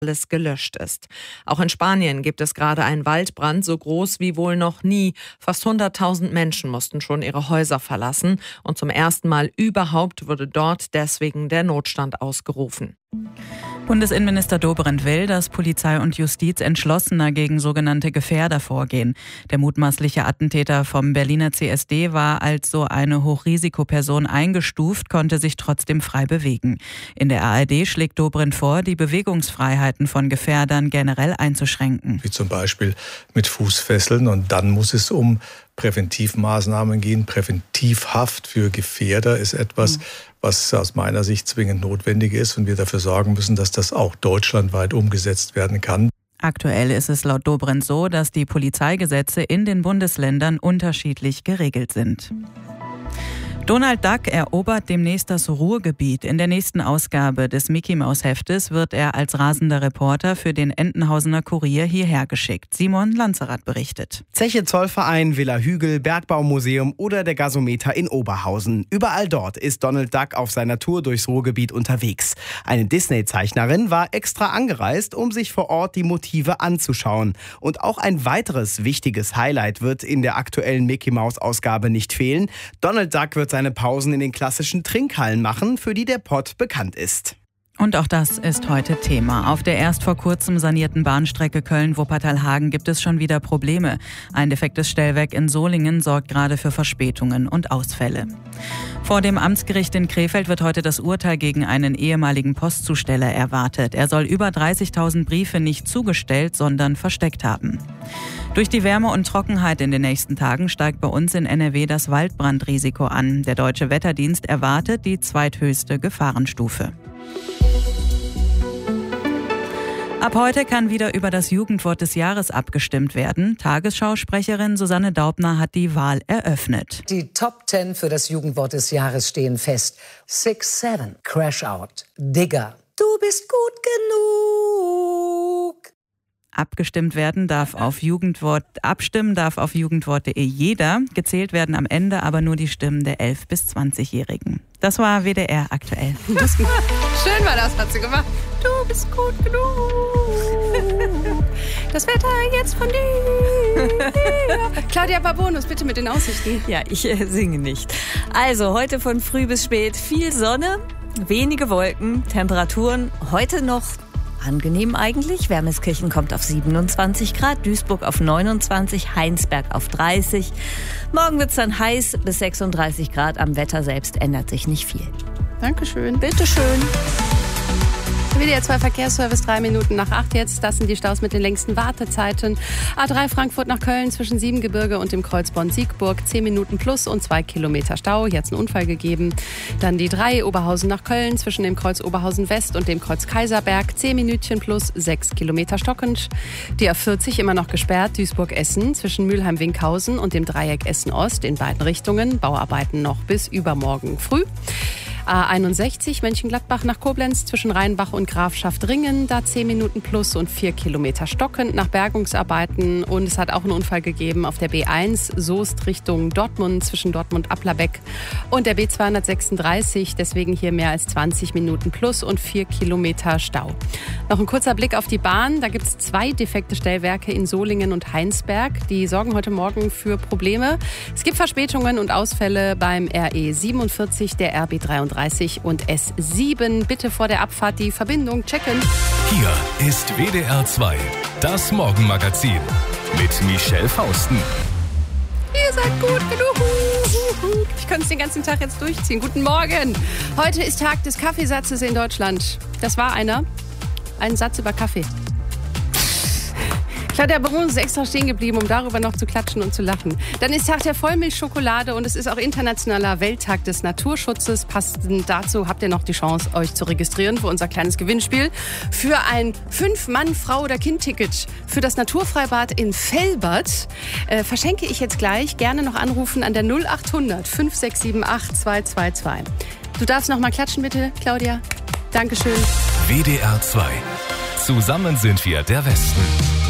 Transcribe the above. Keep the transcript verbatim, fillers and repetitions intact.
alles gelöscht ist. Auch in Spanien gibt es gerade einen Waldbrand, so groß wie wohl noch nie. Fast hunderttausend Menschen mussten schon ihre Häuser verlassen und zum ersten Mal überhaupt wurde dort deswegen der Notstand ausgerufen. Bundesinnenminister Dobrindt will, dass Polizei und Justiz entschlossener gegen sogenannte Gefährder vorgehen. Der mutmaßliche Attentäter vom Berliner C S D war als so eine Hochrisikoperson eingestuft, konnte sich trotzdem frei bewegen. In der A R D schlägt Dobrindt vor, die Bewegungsfreiheiten von Gefährdern generell einzuschränken. Wie zum Beispiel mit Fußfesseln, und dann muss es um Präventivmaßnahmen gehen. Präventivhaft für Gefährder ist etwas, mhm. was aus meiner Sicht zwingend notwendig ist und wir dafür sorgen müssen, dass das auch deutschlandweit umgesetzt werden kann. Aktuell ist es laut Dobrindt so, dass die Polizeigesetze in den Bundesländern unterschiedlich geregelt sind. Donald Duck erobert demnächst das Ruhrgebiet. In der nächsten Ausgabe des Mickey-Maus-Heftes wird er als rasender Reporter für den Entenhausener Kurier hierher geschickt. Simon Lanzerath berichtet. Zeche Zollverein, Villa Hügel, Bergbaumuseum oder der Gasometer in Oberhausen. Überall dort ist Donald Duck auf seiner Tour durchs Ruhrgebiet unterwegs. Eine Disney-Zeichnerin war extra angereist, um sich vor Ort die Motive anzuschauen. Und auch ein weiteres wichtiges Highlight wird in der aktuellen Mickey-Maus-Ausgabe nicht fehlen. Donald Duck wird seine Pausen in den klassischen Trinkhallen machen, für die der Pott bekannt ist. Und auch das ist heute Thema. Auf der erst vor kurzem sanierten Bahnstrecke Köln-Wuppertal-Hagen gibt es schon wieder Probleme. Ein defektes Stellwerk in Solingen sorgt gerade für Verspätungen und Ausfälle. Vor dem Amtsgericht in Krefeld wird heute das Urteil gegen einen ehemaligen Postzusteller erwartet. Er soll über dreißigtausend Briefe nicht zugestellt, sondern versteckt haben. Durch die Wärme und Trockenheit in den nächsten Tagen steigt bei uns in N R W das Waldbrandrisiko an. Der Deutsche Wetterdienst erwartet die zweithöchste Gefahrenstufe. Ab heute kann wieder über das Jugendwort des Jahres abgestimmt werden. Tagesschausprecherin Susanne Daubner hat die Wahl eröffnet. Die Top Ten für das Jugendwort des Jahres stehen fest. Six Seven, Crash Out, Digger, du bist gut genug. Abgestimmt werden darf auf Jugendwort, abstimmen darf auf jugendwort punkt de jeder. Gezählt werden am Ende aber nur die Stimmen der elf- bis zwanzigjährigen. Das war W D R aktuell. Schön war das, hat sie gemacht. Du bist gut genug. Das Wetter jetzt von dir. Claudia Babonus, bitte mit den Aussichten. Ja, ich äh, singe nicht. Also heute von früh bis spät viel Sonne, wenige Wolken, Temperaturen heute noch angenehm eigentlich. Wermeskirchen kommt auf siebenundzwanzig Grad, Duisburg auf neunundzwanzig, Heinsberg auf dreißig. Morgen wird es dann heiß bis sechsunddreißig Grad. Am Wetter selbst ändert sich nicht viel. Dankeschön. Bitteschön. W D R zwei Verkehrsservice, drei Minuten nach acht jetzt. Das sind die Staus mit den längsten Wartezeiten. A drei Frankfurt nach Köln zwischen Siebengebirge und dem Kreuz Bonn-Siegburg. zehn Minuten plus und zwei Kilometer Stau. Jetzt ein Unfall gegeben. Dann die drei Oberhausen nach Köln zwischen dem Kreuz Oberhausen West und dem Kreuz Kaiserberg. zehn Minütchen plus sechs Kilometer stockend. Die A vierzig immer noch gesperrt. Duisburg-Essen zwischen Mülheim-Winkhausen und dem Dreieck Essen-Ost in beiden Richtungen. Bauarbeiten noch bis übermorgen früh. A einundsechzig Mönchengladbach nach Koblenz zwischen Rheinbach und Grafschaft-Ringen. Da zehn Minuten plus und vier Kilometer stockend nach Bergungsarbeiten. Und es hat auch einen Unfall gegeben auf der B eins Soest Richtung Dortmund zwischen Dortmund-Applerbeck und der B zweihundertsechsunddreißig. Deswegen hier mehr als zwanzig Minuten plus und vier Kilometer Stau. Noch ein kurzer Blick auf die Bahn. Da gibt es zwei defekte Stellwerke in Solingen und Heinsberg. Die sorgen heute Morgen für Probleme. Es gibt Verspätungen und Ausfälle beim R E siebenundvierzig, der R B dreiunddreißig und S sieben. Bitte vor der Abfahrt die Verbindung checken. Hier ist W D R zwei, das Morgenmagazin mit Michelle Fausten. Ihr seid gut genug. Ich könnte es den ganzen Tag jetzt durchziehen. Guten Morgen. Heute ist Tag des Kaffeesatzes in Deutschland. Das war einer. Ein Satz über Kaffee. Claudia Baron ist extra stehen geblieben, um darüber noch zu klatschen und zu lachen. Dann ist Tag der Vollmilchschokolade und es ist auch internationaler Welttag des Naturschutzes. Passend dazu habt ihr noch die Chance, euch zu registrieren für unser kleines Gewinnspiel. Für ein Fünf-Mann-, Frau- oder Kind-Ticket für das Naturfreibad in Velbert äh, verschenke ich jetzt gleich. Gerne noch anrufen an der null achthundert fünf sechs sieben acht zwei zwei zwei. Du darfst noch mal klatschen, bitte, Claudia. Dankeschön. W D R zwei. Zusammen sind wir der Westen.